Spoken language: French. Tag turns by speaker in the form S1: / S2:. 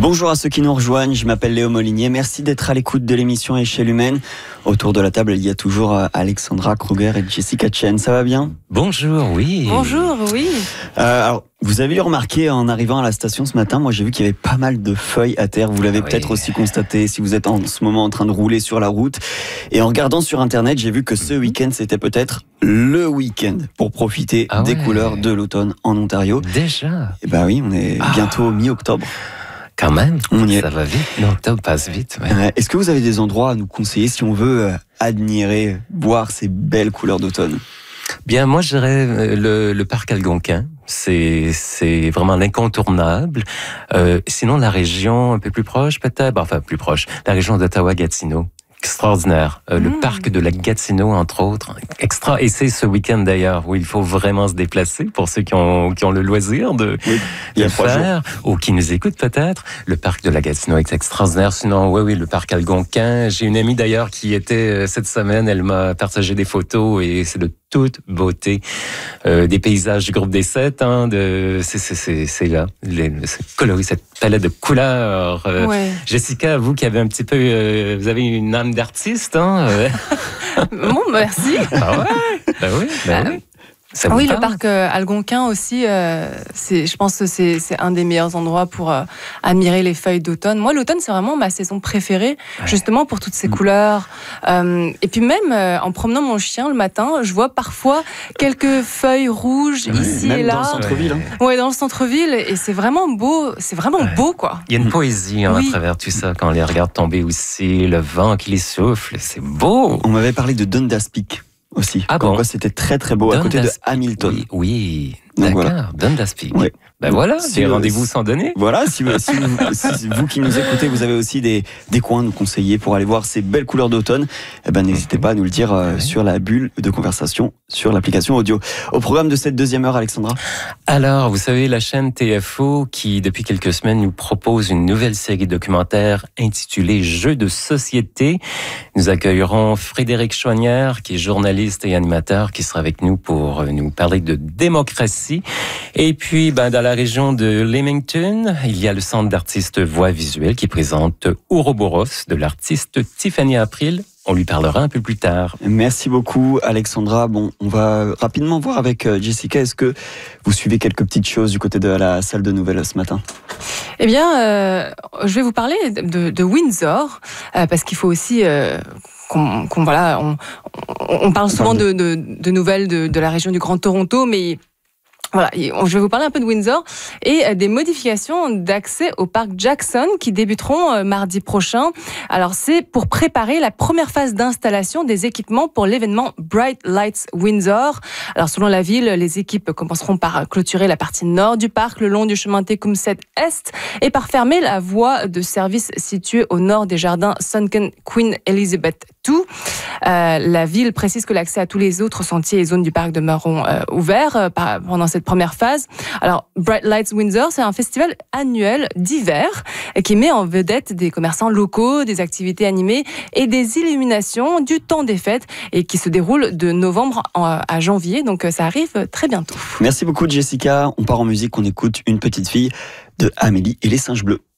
S1: Bonjour à ceux qui nous rejoignent, je m'appelle Léo Molinier, merci d'être à l'écoute de l'émission Échelle Humaine. Autour de la table, il y a toujours Alexandra Kruger et Jessica Chen, ça va bien ?
S2: Bonjour, oui.
S3: Bonjour, oui.
S1: Alors, vous avez remarqué en arrivant à la station ce matin, moi j'ai vu qu'il y avait pas mal de feuilles à terre, vous l'avez peut-être aussi constaté si vous êtes en ce moment en train de rouler sur la route. Et en regardant sur internet, j'ai vu que ce week-end c'était peut-être le week-end pour profiter des couleurs de l'automne en Ontario.
S2: Déjà ?
S1: Et bah oui, on est bientôt mi-octobre.
S2: Quand même,
S1: ça
S2: va vite. L'octobre passe vite. Ouais.
S1: Est-ce que vous avez des endroits à nous conseiller si on veut admirer, voir ces belles couleurs d'automne ?
S2: Bien, moi je dirais le parc Algonquin. C'est vraiment l'incontournable. Sinon, la région un peu plus proche, peut-être, enfin plus proche, la région d'Ottawa-Gatineau. Extraordinaire. Le parc de la Gatineau, entre autres. Et c'est ce week-end d'ailleurs où il faut vraiment se déplacer pour ceux qui ont le loisir de le faire ou qui nous écoutent peut-être. Le parc de la Gatineau est extraordinaire. Sinon, oui, le parc Algonquin. J'ai une amie d'ailleurs qui était cette semaine. Elle m'a partagé des photos et c'est de toute beauté. Des paysages du groupe des 7. C'est là. C'est coloré, cette palette de couleurs. Jessica, vous qui avez un petit peu... vous avez une âme d'artiste, hein?
S3: Bon, merci.
S2: Ah ouais? Ben oui.
S3: Oui, le parc Algonquin aussi, je pense que c'est un des meilleurs endroits pour admirer les feuilles d'automne. Moi, l'automne, c'est vraiment ma saison préférée, justement pour toutes ces couleurs. Et puis même, en promenant mon chien le matin, je vois parfois quelques feuilles rouges ici et là.
S1: Dans le centre-ville. Hein.
S3: Oui, dans le centre-ville. Et c'est vraiment beau. C'est vraiment beau, quoi.
S2: Il y a une poésie à travers tout ça, quand on les regarde tomber aussi, le vent qui les souffle. C'est beau.
S1: On m'avait parlé de Dundas Peak aussi. C'était très très beau à côté de Hamilton.
S2: Oui. D'accord, Dundas Peak. Oui. Ben voilà, des rendez-vous sans donner.
S1: Voilà, si vous qui nous écoutez, vous avez aussi des coins à nous conseiller pour aller voir ces belles couleurs d'automne, n'hésitez pas à nous le dire sur la bulle de conversation sur l'application audio. Au programme de cette deuxième heure, Alexandra.
S2: Alors, vous savez, la chaîne TFO qui, depuis quelques semaines, nous propose une nouvelle série documentaire intitulée Jeux de société. Nous accueillerons Frédéric Chouanière, qui est journaliste et animateur, qui sera avec nous pour nous parler de démocratie. Et puis, dans la région de Leamington, il y a le Centre d'artistes voix visuelle qui présente Ouroboros de l'artiste Tiffany April. On lui parlera un peu plus tard.
S1: Merci beaucoup, Alexandra. Bon, on va rapidement voir avec Jessica. Est-ce que vous suivez quelques petites choses du côté de la salle de nouvelles ce matin ?
S3: Eh bien, je vais vous parler de Windsor, parce qu'il faut aussi... on parle souvent de nouvelles de la région du Grand Toronto, mais... Voilà, je vais vous parler un peu de Windsor et des modifications d'accès au parc Jackson qui débuteront mardi prochain. Alors, c'est pour préparer la première phase d'installation des équipements pour l'événement Bright Lights Windsor. Alors, selon la ville, les équipes commenceront par clôturer la partie nord du parc, le long du chemin Tecumseh Est, et par fermer la voie de service située au nord des jardins Sunken Queen Elizabeth II. La ville précise que l'accès à tous les autres sentiers et zones du parc demeureront ouverts pendant cette première phase. Alors, Bright Lights Windsor, c'est un festival annuel d'hiver qui met en vedette des commerçants locaux, des activités animées et des illuminations du temps des fêtes et qui se déroule de novembre à janvier. Donc, ça arrive très bientôt.
S1: Merci beaucoup, Jessica. On part en musique, on écoute Une petite fille de Amélie et les singes bleus.